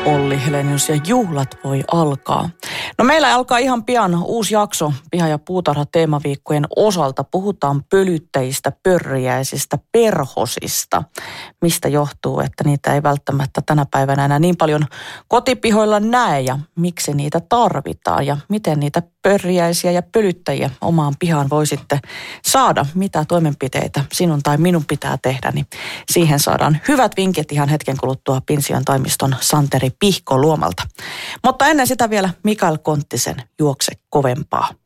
Olli Helenius ja juhlat voi alkaa. No meillä alkaa ihan pian uusi jakso Piha- ja puutarha-teemaviikkojen osalta. Puhutaan pölyttäjistä, pörriäisistä, perhosista. Mistä johtuu, että niitä ei välttämättä tänä päivänä enää niin paljon kotipihoilla näe ja miksi niitä tarvitaan ja miten niitä pörriäisiä ja pölyttäjiä omaan pihaan voi sitten saada. Mitä toimenpiteitä sinun tai minun pitää tehdä, niin siihen saadaan hyvät vinkit ihan hetken kuluttua Pinsiön toimiston Santeri Pihkoluomalta. Mutta ennen sitä vielä Mikael Konttisen Juokse kovempaa.